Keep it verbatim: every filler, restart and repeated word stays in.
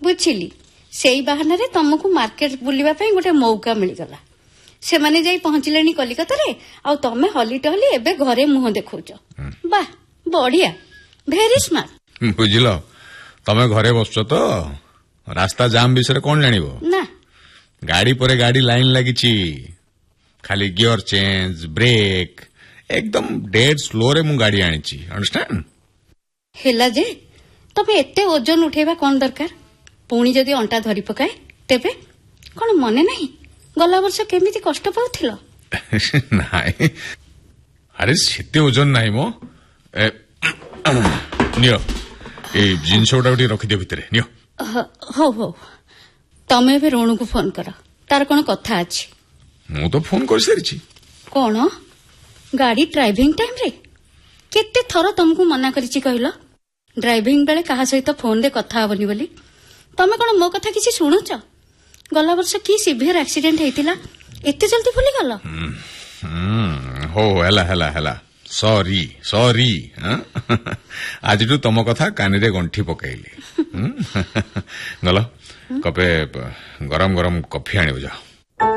बुझिली सेई बहाना रे तुमको मार्केट बुलिबा पई गोटे मौका मिलगला से माने जाई पहुंचलेनी कलिकता रे आ तमे हली टहली एबे घरे मुंह देखौछ वाह बढ़िया भेरी स्मार्ट बुझिलो तमे घरे बसछ तो रास्ता जाम विषय कोन जानिबो ना गाड़ी परे गाड़ी लाइन लागिची खाली गियर चेंज ब्रेक एकदम डेड स्लो रे मु गाड़ी आनिची अंडरस्टैंड हेला जे तबे एते ओजन उठेबा कोन दरकार पुणी जदी अंटा धरी पकाए तेबे कोन मने नाही गला वर्ष केमिति कष्ट पाउथिलो नाही अरे सेते ओजन नाही मो ए नियो ए जिंस ओडा रखि दे भितरे नियो हो हो तमे भी रोणु को फोन कर तार कोन कथा अछि मु तो फोन कर सारिछि कोन गाड़ी ड्राइविंग टाइम रे केते थरो तुमको मना करिछि कहलो ड्राइविंग बेले कहा सहित फोन रे कथा हबनी बोली तमे कोन मो कथा किछि सुनुछ गला वर्ष की सिवियर एक्सीडेंट हेतिला एते जल्दी भूली गलो हो हला हला हला सॉरी सॉरी आज तू तम कथा कानी रे गंठी पकाइली गलो कपे गरम गरम कॉफी आनिबो जा